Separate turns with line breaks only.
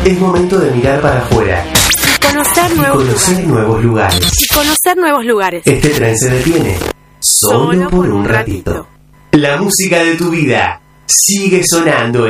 Es momento de mirar para afuera.
Conocer
nuevos lugares.
Y conocer nuevos lugares.
Este tren se detiene. Solo por un ratito. La música de tu vida sigue sonando